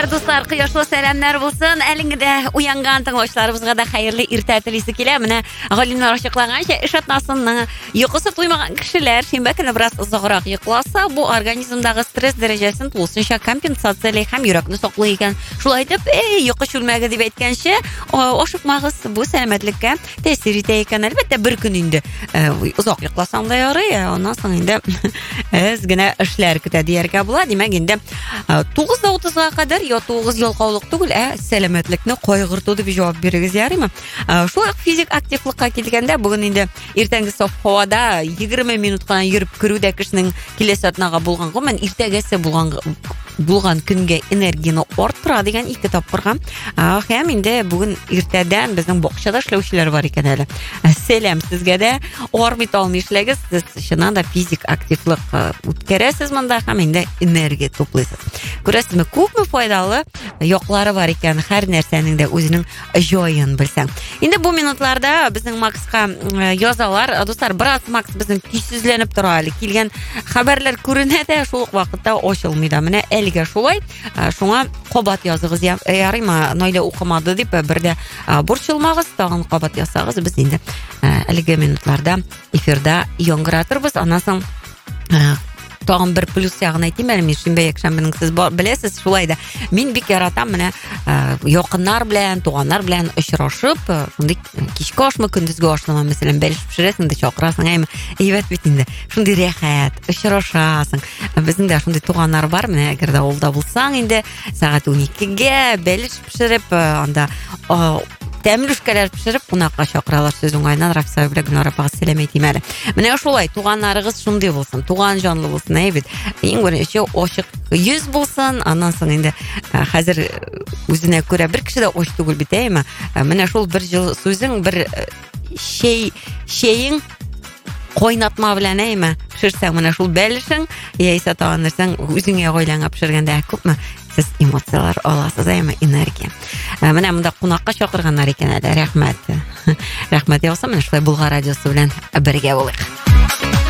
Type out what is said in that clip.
Хөрмәтле дуслар, кояшлы сәламнар булсын. Әлеңгедә уянган тыңлаучыларыбызга да хәерле иртә телисе килә. Менә галимнәр ачыклаганча, эш атнасының йокысы туймаган кешеләр шимбә көне бераз озакрак йокласа, бу организмдагы стресс дәрәҗәсен тулысынча компенсациялый һәм йөрәкне саклый икән. Шулай итеп, йокы шүлмәге дип әйткәнчә, ашыкмагыз, бу сәламәтлеккә тәэсир итә икән. Әлбәттә, бер көн инде озак йокласаң да ярый, аннан соң инде әз генә эшләр көтә дияргә була. Димәк, инде 9:30-га кадәр ятуыгыз ялкаулык түгел, сәламәтлекне кайгырту дип җавап бирегез, ярыймы? Шулай физик активлыкка килгәндә, бүген инде иртәнге саф һавада 20 минут кына йөреп керүдә кешенең киләсе атнага булган гомән иртәгәсе булган көнгә энергияне арттыра дигән ике тапкырга. Һәм инде бүген иртәдән безнең бакчада эшләүчеләр бар икән әле. Сәлам сезгә дә. Орбитал эшләгез, сез чыннан да физик активлык үткәрәсез монда һәм инде энергия туплыйсыз. Күрәсезме, күпме файдалы яклары бар икән, һәр нәрсәнең дә үзенең җаен белсәң. Инде бу минутларда безнең Макска язалар, дуслар, бераз Макс безнең көйсезләнеп тора әле. Килгән хәбәрләр күренә дә шул вакытта ачылмый да. Менә әлегә шулай. Шуңа кабат языгыз, ярыймы? Наилә укымады дип бердә борчылмагыз, тагын кабат ясагыз. Без инде әлеге минутларда эфирда яңгыратырбыз. Аннан соң тагын бер плюс ягын әйтим әле, мин шимбә якшәмбенең сез беләсез, шулай да мин бик яратам менә якыннар белән, туганнар белән очрашып, шундый кичке ашмы, көндезге ашмы, мәсәлән, бәлеш пешерәсең дә чакырасың, әйбәт бит инде. Шундый рәхәт, очрашасың. Безнең дә шундый туганнар бар, менә әгәр дә авылда булсаң, инде сәгать 12-гә бәлеш пешереп, анда тәмлүшкәләр пешереп кунакка чакыралар. Сүз уңайнан Рафса белән Гөлнар апага сәлам әйтим әле. Менә шулай, туганнарыгыз шундый булсын, туган җанлы булсын, әйбит. Иң беренче ачык йөз булсын, аннан соң инде хәзер үзенә күрә бер кеше дә оч түгел бит, әйме? Менә шул бер җыл сүзең, бер шәең кайнатма белән, әйме? Пешерсәң, менә шул бәлешең, яисә тагын нәрсәң үзеңә гаиләңә пешергәндә күпме сез эмоциялар аласыз, әйме? Энергия. Менә монда кунакка чакырганнар икән әле. Рәхмәт. Рәхмәт яуса, менә шулай Булгар радиосы белән бергә булыйк.